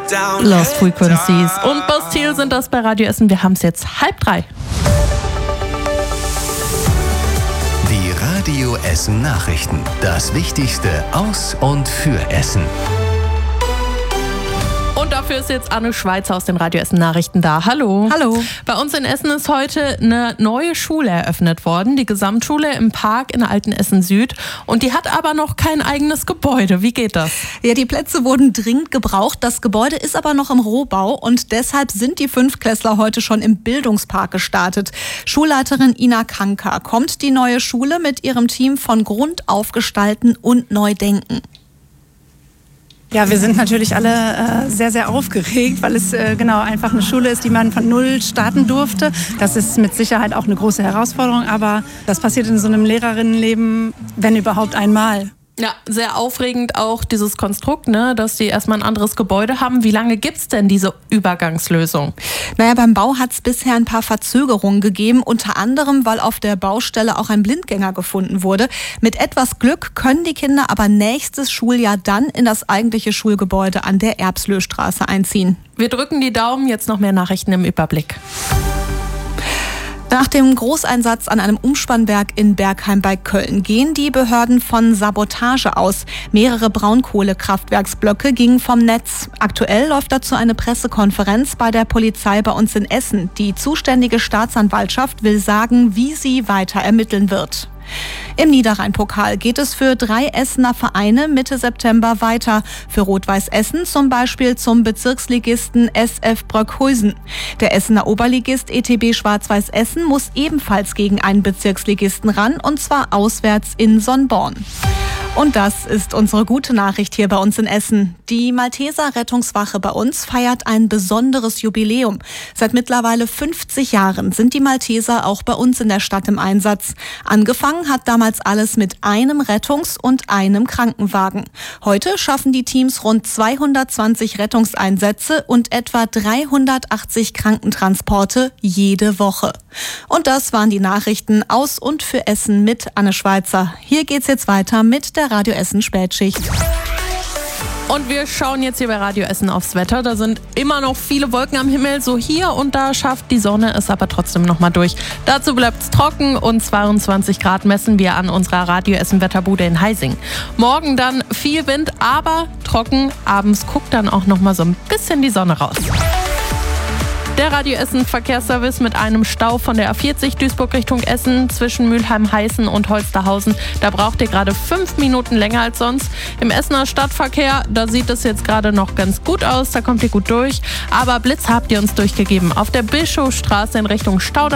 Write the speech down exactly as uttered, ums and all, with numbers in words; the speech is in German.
Lost Frequencies und Bastille sind das bei Radio Essen. Wir haben es jetzt halb drei. Die Radio Essen Nachrichten. Das Wichtigste aus und für Essen. Und dafür ist jetzt Anne Schweizer aus den Radio Essen Nachrichten da. Hallo. Hallo. Bei uns in Essen ist heute eine neue Schule eröffnet worden, die Gesamtschule im Park in Altenessen Süd. Und die hat aber noch kein eigenes Gebäude. Wie geht das? Ja, die Plätze wurden dringend gebraucht. Das Gebäude ist aber noch im Rohbau und deshalb sind die Fünftklässler heute schon im Bildungspark gestartet. Schulleiterin Ina Kanka kommt die neue Schule mit ihrem Team von Grund auf gestalten und neu denken. Ja, wir sind natürlich alle äh, sehr, sehr aufgeregt, weil es äh, genau einfach eine Schule ist, die man von Null starten durfte. Das ist mit Sicherheit auch eine große Herausforderung, aber das passiert in so einem Lehrerinnenleben, wenn überhaupt einmal. Ja, sehr aufregend auch dieses Konstrukt, ne, dass die erstmal ein anderes Gebäude haben. Wie lange gibt's denn diese Übergangslösung? Naja, beim Bau hat es bisher ein paar Verzögerungen gegeben, unter anderem, weil auf der Baustelle auch ein Blindgänger gefunden wurde. Mit etwas Glück können die Kinder aber nächstes Schuljahr dann in das eigentliche Schulgebäude an der Erbslöstraße einziehen. Wir drücken die Daumen, jetzt noch mehr Nachrichten im Überblick. Nach dem Großeinsatz an einem Umspannwerk in Bergheim bei Köln gehen die Behörden von Sabotage aus. Mehrere Braunkohlekraftwerksblöcke gingen vom Netz. Aktuell läuft dazu eine Pressekonferenz bei der Polizei bei uns in Essen. Die zuständige Staatsanwaltschaft will sagen, wie sie weiter ermitteln wird. Im Niederrhein-Pokal geht es für drei Essener Vereine Mitte September weiter. Für Rot-Weiß Essen zum Beispiel zum Bezirksligisten S F Bröckhuizen. Der Essener Oberligist E T B Schwarz-Weiß Essen muss ebenfalls gegen einen Bezirksligisten ran, und zwar auswärts in Sonnborn. Und das ist unsere gute Nachricht hier bei uns in Essen. Die Malteser Rettungswache bei uns feiert ein besonderes Jubiläum. Seit mittlerweile fünfzig Jahren sind die Malteser auch bei uns in der Stadt im Einsatz. Angefangen hat damals alles mit einem Rettungs- und einem Krankenwagen. Heute schaffen die Teams rund zweihundertzwanzig Rettungseinsätze und etwa dreihundertachtzig Krankentransporte jede Woche. Und das waren die Nachrichten aus und für Essen mit Anne Schweizer. Hier geht's jetzt weiter mit der Radio Essen Spätschicht. Und wir schauen jetzt hier bei Radio Essen aufs Wetter. Da sind immer noch viele Wolken am Himmel. So hier und da schafft die Sonne es aber trotzdem noch mal durch. Dazu bleibt es trocken und zweiundzwanzig Grad messen wir an unserer Radio Essen Wetterbude in Heising. Morgen dann viel Wind, aber trocken. Abends guckt dann auch noch mal so ein bisschen die Sonne raus. Der Radio Essen Verkehrsservice mit einem Stau von der A vierzig Duisburg Richtung Essen zwischen Mülheim-Heißen und Holsterhausen. Da braucht ihr gerade fünf Minuten länger als sonst. Im Essener Stadtverkehr, da sieht es jetzt gerade noch ganz gut aus, da kommt ihr gut durch. Aber Blitz habt ihr uns durchgegeben. Auf der Bischofstraße in Richtung Stauder